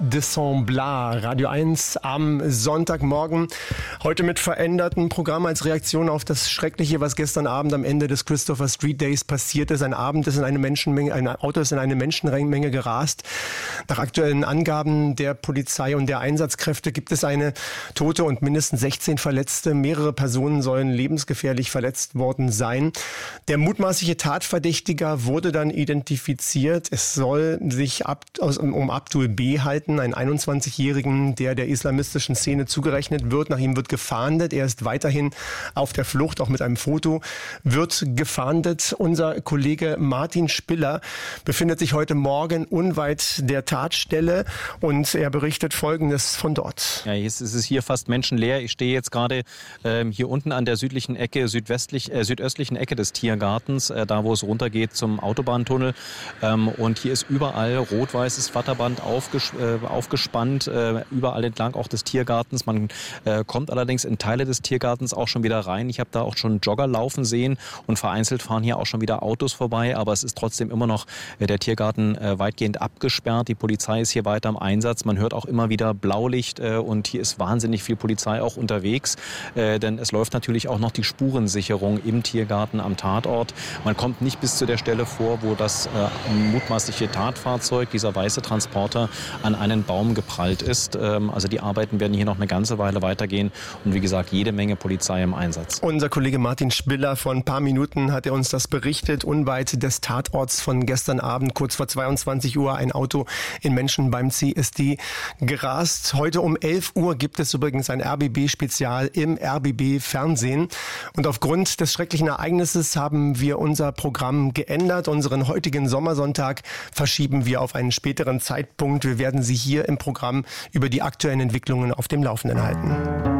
de Semblant, Radio 1 am Sonntagmorgen. Heute mit verändertem Programm als Reaktion auf das Schreckliche, was gestern Abend am Ende des Christopher Street Days passiert ist. Ein Auto ist in eine Menschenmenge gerast. Nach aktuellen Angaben der Polizei und der Einsatzkräfte gibt es eine Tote und mindestens 16 Verletzte. Mehrere Personen sollen lebensgefährlich verletzt worden sein. Der mutmaßliche Tatverdächtiger wurde dann identifiziert. Es soll sich um Abdul B. halten, einen 21-Jährigen, der islamistischen Szene zugerechnet wird. Nach ihm wird gefahndet. Er ist weiterhin auf der Flucht, auch mit einem Foto wird gefahndet. Unser Kollege Martin Spiller befindet sich heute Morgen unweit der Tatstelle und er berichtet Folgendes von dort. Ja, es ist hier fast menschenleer. Ich stehe jetzt gerade hier unten an der südlichen Ecke, südöstlichen Ecke des Tiergartens, da wo es runtergeht zum Autobahntunnel. Und hier ist überall rot-weißes Watterband aufgespannt, überall entlang auch des Tiergartens. Man kommt allerdings in Teile des Tiergartens auch schon wieder rein. Ich habe da auch schon Jogger laufen sehen und vereinzelt fahren hier auch schon wieder Autos vorbei. Aber es ist trotzdem immer noch der Tiergarten weitgehend abgesperrt. Die Polizei ist hier weiter im Einsatz. Man hört auch immer wieder Blaulicht und hier ist wahnsinnig viel Polizei auch unterwegs. Denn es läuft natürlich auch noch die Spurensicherung im Tiergarten am Tatort. Man kommt nicht bis zu der Stelle vor, wo das mutmaßliche Tatfahrzeug, dieser weiße Transporter, an einen Baum geprallt ist. Also die Arbeiten werden hier noch eine ganze Weile weitergehen und wie gesagt, jede Menge Polizei im Einsatz. Unser Kollege Martin Spiller, vor ein paar Minuten hat er uns das berichtet, unweit des Tatorts von gestern Abend, kurz vor 22 Uhr, ein Auto in Menschen beim CSD gerast. Heute um 11 Uhr gibt es übrigens ein RBB-Spezial im RBB-Fernsehen. Und aufgrund des schrecklichen Ereignisses haben wir unser Programm geändert. Unseren heutigen Sommersonntag verschieben wir auf einen späteren Zeitpunkt. Wir werden Sie hier im Programm über die aktuellen Entwicklungen auf dem Laufenden halten.